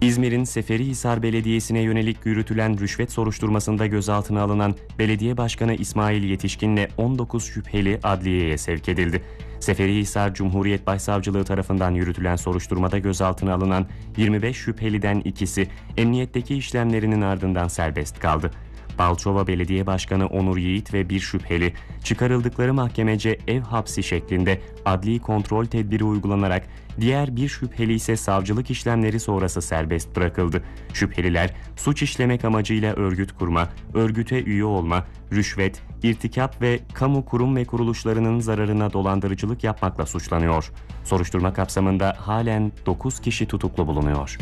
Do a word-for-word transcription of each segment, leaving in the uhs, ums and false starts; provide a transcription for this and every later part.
İzmir'in Seferihisar Belediyesi'ne yönelik yürütülen rüşvet soruşturmasında gözaltına alınan Belediye Başkanı İsmail Yetişkin'le on dokuz şüpheli adliyeye sevk edildi. Seferihisar Cumhuriyet Başsavcılığı tarafından yürütülen soruşturmada gözaltına alınan yirmi beş şüpheliden ikisi emniyetteki işlemlerinin ardından serbest kaldı. Balçova Belediye Başkanı Onur Yiğit ve bir şüpheli çıkarıldıkları mahkemece ev hapsi şeklinde adli kontrol tedbiri uygulanarak diğer bir şüpheli ise savcılık işlemleri sonrası serbest bırakıldı. Şüpheliler suç işlemek amacıyla örgüt kurma, örgüte üye olma, rüşvet, irtikap ve kamu kurum ve kuruluşlarının zararına dolandırıcılık yapmakla suçlanıyor. Soruşturma kapsamında halen dokuz kişi tutuklu bulunuyor.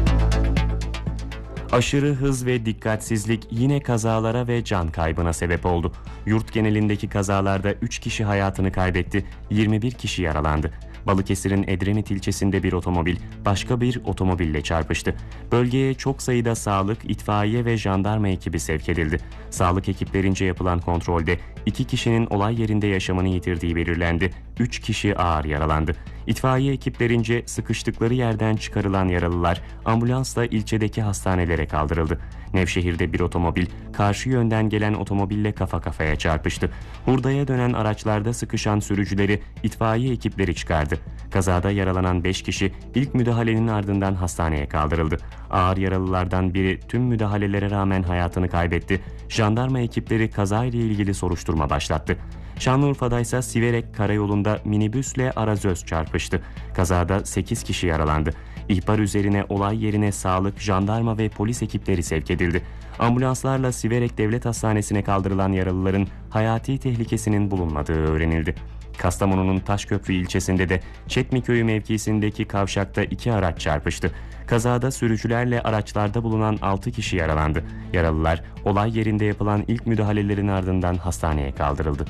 Aşırı hız ve dikkatsizlik yine kazalara ve can kaybına sebep oldu. Yurt genelindeki kazalarda üç kişi hayatını kaybetti, yirmi bir kişi yaralandı. Balıkesir'in Edremit ilçesinde bir otomobil başka bir otomobille çarpıştı. Bölgeye çok sayıda sağlık, itfaiye ve jandarma ekibi sevk edildi. Sağlık ekiplerince yapılan kontrolde iki kişinin olay yerinde yaşamını yitirdiği belirlendi. üç kişi ağır yaralandı. İtfaiye ekiplerince sıkıştıkları yerden çıkarılan yaralılar ambulansla ilçedeki hastanelere kaldırıldı. Nevşehir'de bir otomobil karşı yönden gelen otomobille kafa kafaya çarpıştı. Hurdaya dönen araçlarda sıkışan sürücüleri itfaiye ekipleri çıkardı. Kazada yaralanan beş kişi ilk müdahalenin ardından hastaneye kaldırıldı. Ağır yaralılardan biri tüm müdahalelere rağmen hayatını kaybetti. Jandarma ekipleri kazayla ilgili soruşturma başlattı. Şanlıurfa'da ise Siverek Karayolu'nda minibüsle arazöz çarpıştı. Kazada sekiz kişi yaralandı. İhbar üzerine olay yerine sağlık, jandarma ve polis ekipleri sevk edildi. Ambulanslarla Siverek Devlet Hastanesi'ne kaldırılan yaralıların hayati tehlikesinin bulunmadığı öğrenildi. Kastamonu'nun Taşköprü ilçesinde de Çetmiköy'ü mevkisindeki kavşakta iki araç çarpıştı. Kazada sürücülerle araçlarda bulunan altı kişi yaralandı. Yaralılar olay yerinde yapılan ilk müdahalelerin ardından hastaneye kaldırıldı.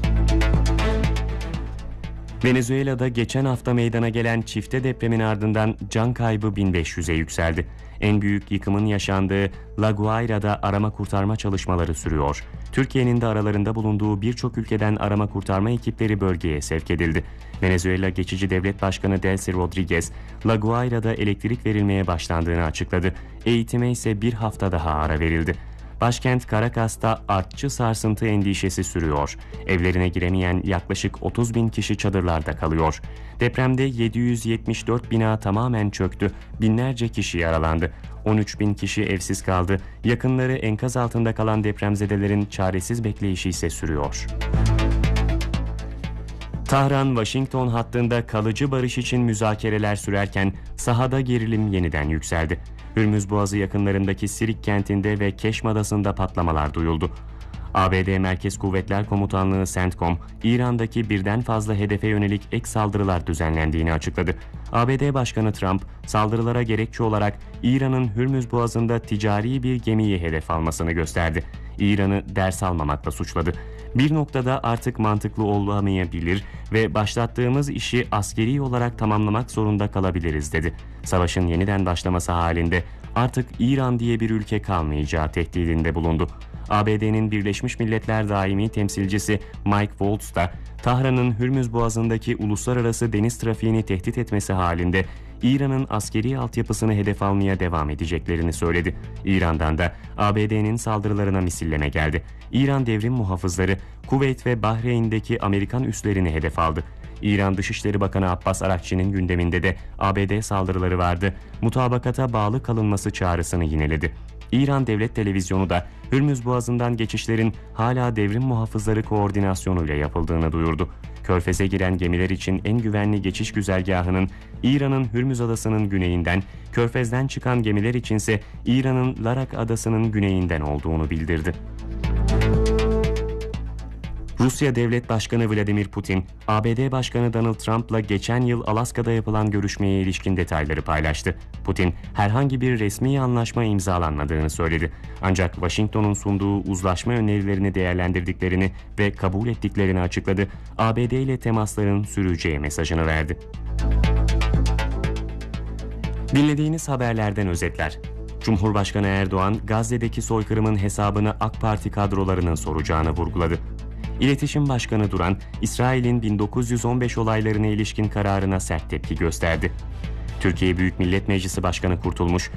Venezuela'da geçen hafta meydana gelen çifte depremin ardından can kaybı bin beş yüze yükseldi. En büyük yıkımın yaşandığı La Guaira'da arama kurtarma çalışmaları sürüyor. Türkiye'nin de aralarında bulunduğu birçok ülkeden arama kurtarma ekipleri bölgeye sevk edildi. Venezuela Geçici Devlet Başkanı Delcy Rodriguez, La Guaira'da elektrik verilmeye başlandığını açıkladı. Eğitime ise bir hafta daha ara verildi. Başkent Caracas'ta artçı sarsıntı endişesi sürüyor. Evlerine giremeyen yaklaşık otuz bin kişi çadırlarda kalıyor. Depremde yedi yüz yetmiş dört bina tamamen çöktü. Binlerce kişi yaralandı. on üç bin kişi evsiz kaldı. Yakınları enkaz altında kalan depremzedelerin çaresiz bekleyişi ise sürüyor. Tahran-Washington hattında kalıcı barış için müzakereler sürerken sahada gerilim yeniden yükseldi. Hürmüz Boğazı yakınlarındaki Sirik kentinde ve Keşm Adası'nda patlamalar duyuldu. A B D Merkez Kuvvetler Komutanlığı CENTCOM, İran'daki birden fazla hedefe yönelik ek saldırılar düzenlendiğini açıkladı. A B D Başkanı Trump, saldırılara gerekçe olarak İran'ın Hürmüz Boğazı'nda ticari bir gemiyi hedef almasını gösterdi. İran'ı ders almamakla suçladı. Bir noktada artık mantıklı olamayabilir ve başlattığımız işi askeri olarak tamamlamak zorunda kalabiliriz dedi. Savaşın yeniden başlaması halinde artık İran diye bir ülke kalmayacağı tehdidinde bulundu. A B D'nin Birleşmiş Milletler Daimi Temsilcisi Mike Waltz da Tahran'ın Hürmüz Boğazı'ndaki uluslararası deniz trafiğini tehdit etmesi halinde İran'ın askeri altyapısını hedef almaya devam edeceklerini söyledi. İran'dan da A B D'nin saldırılarına misilleme geldi. İran devrim muhafızları Kuveyt ve Bahreyn'deki Amerikan üslerini hedef aldı. İran Dışişleri Bakanı Abbas Arakçı'nın gündeminde de A B D saldırıları vardı. Mutabakata bağlı kalınması çağrısını yineledi. İran Devlet Televizyonu da Hürmüz Boğazı'ndan geçişlerin hala devrim muhafızları koordinasyonuyla yapıldığını duyurdu. Körfez'e giren gemiler için en güvenli geçiş güzergahının İran'ın Hürmüz Adası'nın güneyinden, Körfez'den çıkan gemiler içinse İran'ın Larak Adası'nın güneyinden olduğunu bildirdi. Rusya Devlet Başkanı Vladimir Putin, A B D Başkanı Donald Trump'la geçen yıl Alaska'da yapılan görüşmeye ilişkin detayları paylaştı. Putin, herhangi bir resmi anlaşma imzalanmadığını söyledi. Ancak Washington'un sunduğu uzlaşma önerilerini değerlendirdiklerini ve kabul ettiklerini açıkladı. A B D ile temasların süreceği mesajını verdi. Dinlediğiniz haberlerden özetler. Cumhurbaşkanı Erdoğan, Gazze'deki soykırımın hesabını AK Parti kadrolarının soracağını vurguladı. İletişim Başkanı Duran, İsrail'in bin dokuz yüz on beş olaylarına ilişkin kararına sert tepki gösterdi. Türkiye Büyük Millet Meclisi Başkanı Kurtulmuş,